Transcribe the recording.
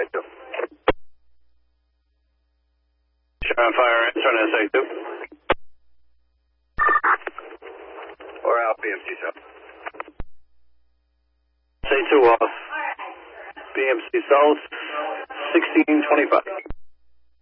SA2. Sure, on fire, turn SA2. Or out, BMC south. SA2 off. BMC south, 1625.